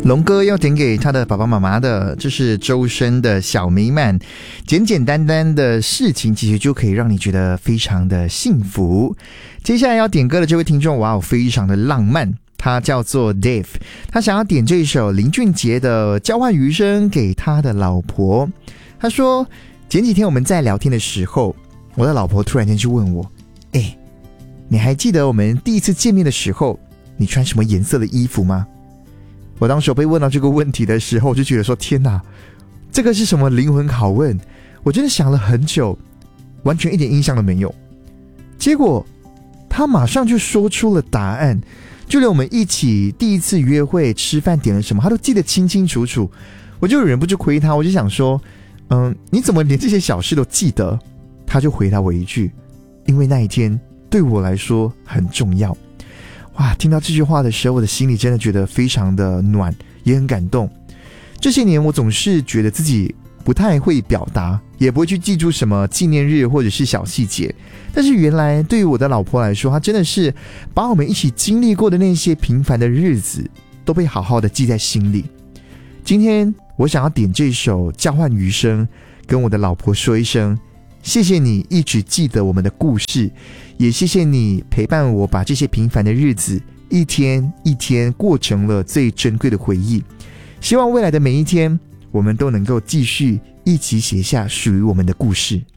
龙哥要点给他的爸爸妈妈的，这是周深的小美满，简简单单的事情其实就可以让你觉得非常的幸福。接下来要点歌的这位听众，哇，非常的浪漫，他叫做 Dave， 他想要点这一首林俊杰的《交换余生》给他的老婆。他说前几天我们在聊天的时候，我的老婆突然间就问我，你还记得我们第一次见面的时候你穿什么颜色的衣服吗？我当时被问到这个问题的时候，我就觉得说天哪，这个是什么灵魂拷问？我真的想了很久，完全一点印象都没有。结果他马上就说出了答案，就连我们一起第一次约会吃饭点了什么他都记得清清楚楚。我就忍不住亏他，我就想说你怎么连这些小事都记得？他就回答我一句，因为那一天对我来说很重要。哇，听到这句话的时候，我的心里真的觉得非常的暖，也很感动。这些年我总是觉得自己不太会表达，也不会去记住什么纪念日或者是小细节，但是原来对于我的老婆来说，她真的是把我们一起经历过的那些平凡的日子都被好好的记在心里。今天我想要点这首《交换余生》，跟我的老婆说一声谢谢你一直记得我们的故事，也谢谢你陪伴我把这些平凡的日子一天一天过成了最珍贵的回忆。希望未来的每一天，我们都能够继续一起写下属于我们的故事。